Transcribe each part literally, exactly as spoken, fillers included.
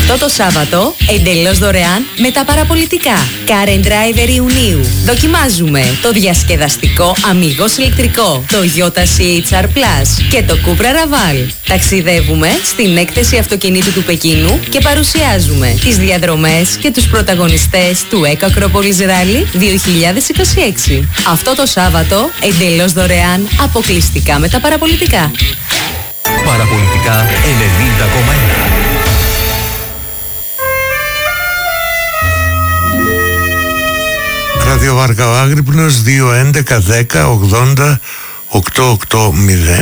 Αυτό το Σάββατο, εντελώς δωρεάν με τα παραπολιτικά. Car and Driver Ιουνίου. Δοκιμάζουμε το διασκεδαστικό Amigos ηλεκτρικό, το Toyota σι έιτς αρ Plus και το Cupra Raval. Ταξιδεύουμε στην έκθεση αυτοκινήτου του Πεκίνου και παρουσιάζουμε τις διαδρομές και τους πρωταγωνιστές του Eco Acropolis Rally δύο χιλιάδες είκοσι έξι. Αυτό το Σάββατο, εντελώς δωρεάν, αποκλειστικά με τα παραπολιτικά. Παραπολιτικά ενενήντα κόμμα ένα. Ραδιοβάρκα ο Άγρυπνος δύο έντεκα δέκα ογδόντα οκτακόσια ογδόντα.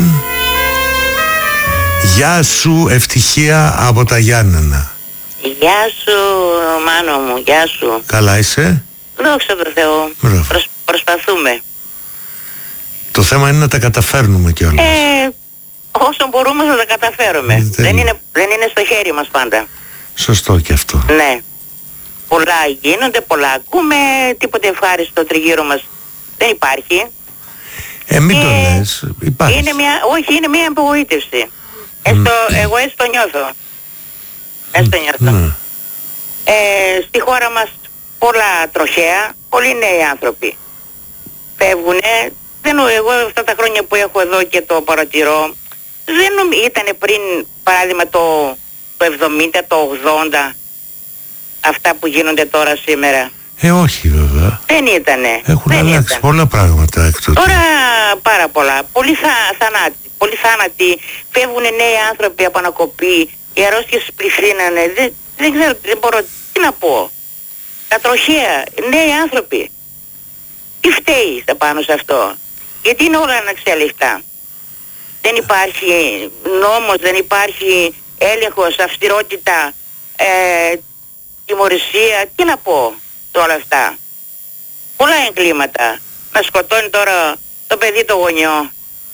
Γεια σου, Ευτυχία από τα Γιάννενα. Γεια σου, Μάνο μου, γεια σου. Καλά είσαι? Δόξα τω Θεώ. Προσ, προσπαθούμε. Το θέμα είναι να τα καταφέρνουμε κιόλας. Ε, όσο μπορούμε θα τα καταφέρουμε. Δεν, δεν, είναι, δεν είναι στο χέρι μας πάντα. Σωστό και αυτό. Ναι. Πολλά γίνονται, πολλά ακούμε, τίποτε ευχάριστο τριγύρω μας δεν υπάρχει. Ε, μην το λες, υπάρχει. Είναι μια, όχι, είναι μια απογοήτευση. Mm. Έστω, εγώ έστω νιώθω. Έστω νιώθω. Mm. Ε, στη χώρα μας πολλά τροχαία, πολλοί νέοι άνθρωποι φεύγουνε. Δεν, εγώ αυτά τα χρόνια που έχω εδώ και το παρατηρώ, δεν νομι, ήτανε πριν παράδειγμα το, το εβδομήντα, το ογδόντα, αυτά που γίνονται τώρα σήμερα. Ε, όχι βέβαια. Δεν ήτανε. Έχουν δεν αλλάξει ήταν. πολλά πράγματα έκτοτε. Τώρα πάρα πολλά. Πολλοί θα, θανάτοι. Πολλοί θάνατοι. Φεύγουν νέοι άνθρωποι από ανακοπή. Οι αρρώστιες πληθύνανε. Δεν, δεν ξέρω, δεν μπορώ, τι να πω. Τα τροχαία, νέοι άνθρωποι. Τι φταίει πάνω σε αυτό? Γιατί είναι όλα αναξέλεκτα. Δεν υπάρχει νόμος, δεν υπάρχει έλεγχος, αυστηρότητα, ε, τιμωρησία, τι να πω σε όλα αυτά. Πολλά εγκλήματα. Να σκοτώνει τώρα το παιδί το γονιό.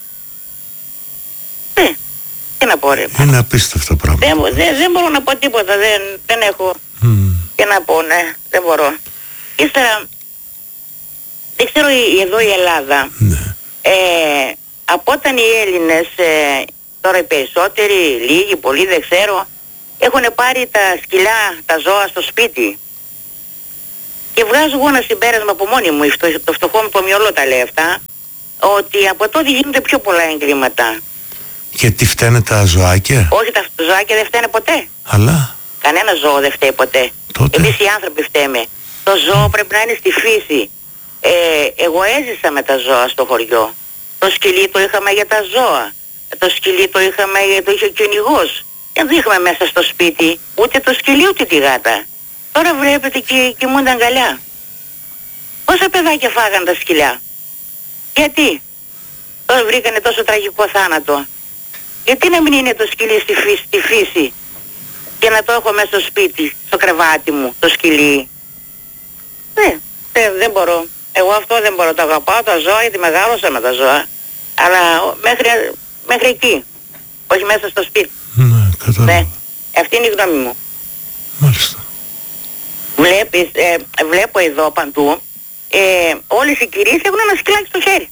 Ε, τι να πω ρε. Είναι απίστευτο πράγμα. Δεν, δεν, δεν μπορώ να πω τίποτα, δεν, δεν έχω mm. τι να πω, ναι, δεν μπορώ. Ύστερα, δεν ξέρω εδώ η Ελλάδα, ναι. ε, από όταν οι Έλληνες, ε, τώρα οι περισσότεροι, λίγοι, πολλοί, δεν ξέρω, έχουν πάρει τα σκυλιά, τα ζώα στο σπίτι. Και βγάζω εγώ ένα συμπέρασμα από μόνη μου, το, το φτωχό μου το μυαλό τα λέει αυτά, ότι από τότε γίνονται πιο πολλά εγκλήματα. Και τι φταίνε τα ζωάκια? Όχι, τα ζωάκια δεν φταίνε ποτέ. Αλλά κανένα ζώο δεν φταίει ποτέ. Τότε... Εμείς οι άνθρωποι φταίμε. Το ζώο πρέπει να είναι στη φύση. Ε, εγώ έζησα με τα ζώα στο χωριό. Το σκυλί το είχαμε για τα ζώα. Το σκυλί το είχαμε, το είχε ο κυνηγός. Δεν το είχαμε μέσα στο σπίτι ούτε το σκυλί ούτε τη γάτα. Τώρα βλέπετε και κοιμούνται αγκαλιά. Πόσα παιδάκια φάγαν τα σκυλιά? Γιατί? Τώρα βρήκανε τόσο τραγικό θάνατο. Γιατί να μην είναι το σκυλί στη φύση, στη φύση και να το έχω μέσα στο σπίτι, στο κρεβάτι μου, το σκυλί? Ναι, δεν, δεν μπορώ. Εγώ αυτό δεν μπορώ. Το αγαπάω τα ζώα γιατί μεγάλωσα με τα ζώα. Αλλά μέχρι, μέχρι εκεί. Όχι μέσα στο σπίτι. Ναι, κατάλαβα. Ναι, αυτή είναι η γνώμη μου. Μάλιστα. Βλέπεις, ε, βλέπω εδώ παντού, ε, όλες οι κυρίες έχουν ένα σκυλάκι στο χέρι.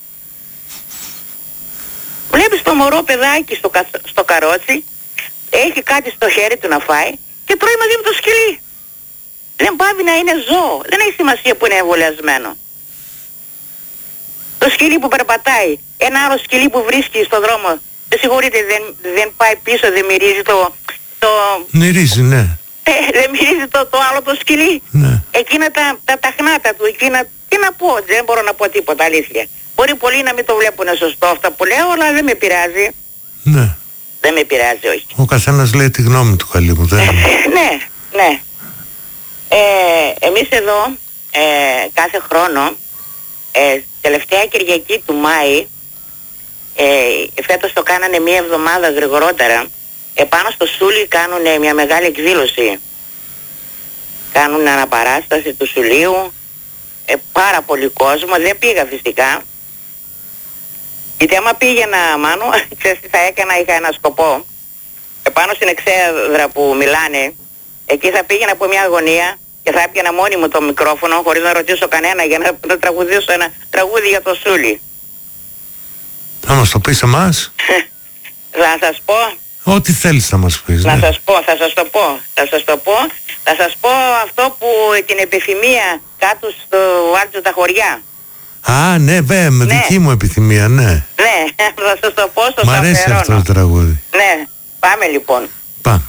Βλέπεις το μωρό παιδάκι στο, κα, στο καρότσι, έχει κάτι στο χέρι του να φάει και τρώει μαζί με το σκυλί. Δεν πάβει να είναι ζώο, δεν έχει σημασία που είναι εμβολιασμένο. Το σκυλί που περπατάει, ένα άλλο σκυλί που βρίσκει στον δρόμο, δεν συγχωρείτε, δεν, δεν πάει πίσω, δεν μυρίζει το... το... Μυρίζει, ναι. Ε, δεν μυρίζει το, το άλλο το σκυλί. Ναι. Εκείνα τα, τα, τα χνάτα του, εκείνα, τι να πω, δεν μπορώ να πω τίποτα, αλήθεια. Μπορεί πολλοί να μην το βλέπουν σωστό αυτά που λέω, αλλά δεν με πειράζει. Ναι. Δεν με πειράζει, όχι. Ο καθένας λέει τη γνώμη του, καλή μου, δεν... ναι, ναι. Ε, εμείς εδώ, ε, κάθε χρόνο, ε, τελευταία Κυριακή του Μάη, ε, φέτος το κάνανε μία εβδομάδα γρηγορότερα, επάνω στο Σούλι κάνουν μια μεγάλη εκδήλωση. Κάνουν αναπαράσταση του Σουλίου, ε, πάρα πολύ κόσμο, δεν πήγα φυσικά. Γιατί άμα πήγαινα, Μάνο, ξέρεις τι θα έκανα, είχα ένα σκοπό. Επάνω στην εξέδρα που μιλάνε, εκεί θα πήγαινα από μια γωνία και θα έπιανα μόνη μου το μικρόφωνο χωρίς να ρωτήσω κανένα για να, να τραγουδήσω ένα τραγούδι για το Σούλι. Θα μας το πεις εμάς? Θα σας πω. Ό,τι θέλεις να μας πεις. Να ναι. σας πω, θα σας το πω, θα σας το πω. Θα σας πω αυτό που την επιθυμία κάτω στο Βάρτζο τα χωριά. Α, ναι, βέβαια, με Ναι. δική μου επιθυμία, ναι. Ναι, θα σας το πω στο Μ' αρέσει Σαφερώνο. αυτό το τραγούδι. Ναι, πάμε λοιπόν. Πάμε.